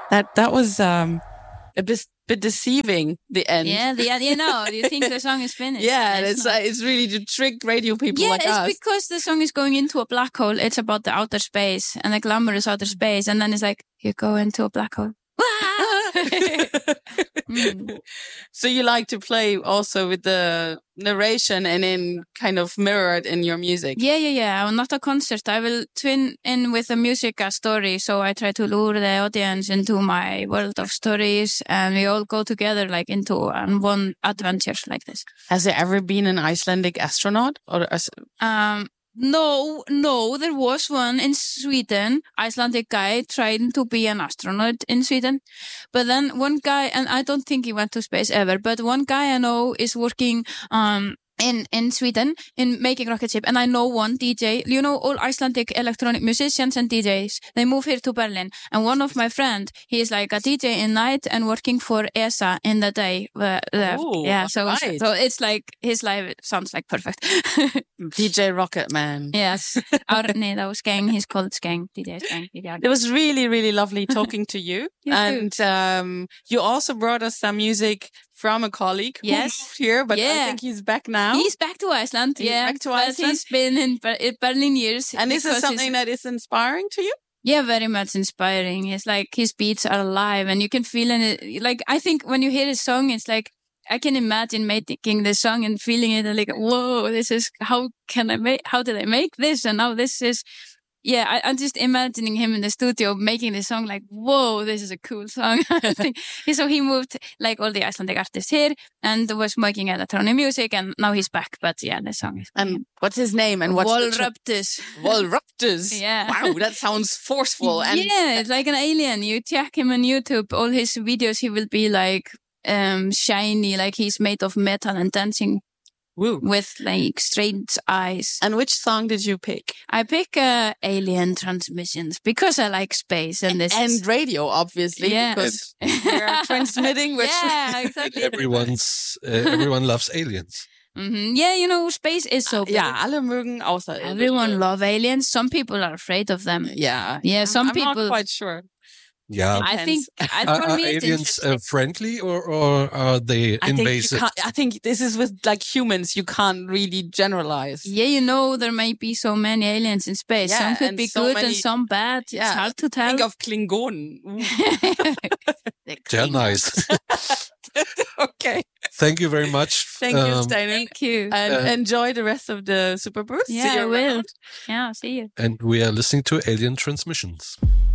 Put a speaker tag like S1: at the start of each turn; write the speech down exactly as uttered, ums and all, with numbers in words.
S1: That that was um, a bit, bit deceiving, the end.
S2: Yeah, the you know, you think the song is finished.
S1: Yeah,
S2: it's
S1: it's uh, it's really to trick radio people
S2: yeah,
S1: like
S2: it's
S1: us.
S2: because the song is going into a black hole. It's about the outer space and the glamorous outer space, and then it's like you go into a black hole. mm.
S1: So you like to play also with the narration and in kind of mirror it in your music?
S2: Yeah, yeah, yeah. I'm not a concert. I will twin in with the music a story. So I try to lure the audience into my world of stories, and we all go together like into um, one adventure like this.
S1: Has there ever been an Icelandic astronaut? Or a...
S2: Um, no, no, there was one in Sweden, Icelandic guy trying to be an astronaut in Sweden. But then one guy, and I don't think he went to space ever, but one guy I know is working um in, in Sweden in making rocket ship. And I know one D J, you know, all Icelandic electronic musicians and D Js, they move here to Berlin. And one of my friends, he is like a D J in night and working for E S A in the day. Uh,
S1: Ooh,
S2: yeah, so,
S1: right.
S2: so it's like, his life sounds like perfect.
S1: D J Rocket Man.
S2: Yes. Árni, that was Skeng. He's called Skeng. D J Skeng.
S1: It was really, really lovely talking to you.
S2: you
S1: and um, you also brought us some music from a colleague who
S2: yes.
S1: moved here, but
S2: yeah.
S1: I think he's back now.
S2: He's back to Iceland.
S1: He's
S2: yeah,
S1: back to Iceland.
S2: He's been in, Ber- in Berlin years.
S1: And is this something that is inspiring to you?
S2: Yeah, very much inspiring. It's like his beats are alive and you can feel it. Like, I think when you hear his song, it's like, I can imagine making the song and feeling it and like, whoa, this is, how can I make, how did I make this? And now this is, yeah, I, I'm just imagining him in the studio making the song like, whoa, this is a cool song. I think. So he moved like all the Icelandic artists here and was making electronic music and now he's back. But yeah, the song is.
S1: And what's his name? And what's
S2: Volruptus.
S1: Volruptus.
S2: Yeah.
S1: Wow, that sounds forceful. And
S2: yeah, it's like an alien. You check him on YouTube, all his videos, he will be like um shiny, like he's made of metal and dancing.
S1: Woo.
S2: With like straight eyes.
S1: And which song did you pick?
S2: I pick uh, Alien Transmissions because I like space and this
S1: and
S2: is...
S1: radio, obviously,
S2: yeah.
S1: because we're transmitting. Which
S2: yeah, exactly.
S3: Everyone's uh, everyone loves aliens.
S2: Mm-hmm. Yeah, you know, space is so big.
S1: Ja, alle mögen außer
S2: Everyone love aliens. Some people are afraid of them.
S1: Yeah,
S2: yeah. Some
S1: I'm, I'm
S2: people.
S1: not quite sure.
S3: Yeah,
S2: I think I,
S3: are,
S2: for
S3: are
S2: me
S3: aliens uh, friendly or, or are they
S1: I
S3: invasive?
S1: Think I think this is with like humans. You can't really generalize.
S2: Yeah, you know there might be so many aliens in space.
S1: Yeah,
S2: some could
S1: and
S2: be
S1: so
S2: good
S1: many,
S2: and some bad.
S1: Yeah,
S2: it's hard to tell.
S1: Think of Klingonen.
S3: They're nice.
S1: Okay.
S3: Thank you very much.
S1: Thank you,
S3: um,
S1: Steiner.
S2: Thank you.
S1: And
S3: uh,
S1: enjoy the rest of the Super Boost.
S2: Yeah, I will. Yeah, see you.
S3: And we are listening to Alien Transmissions.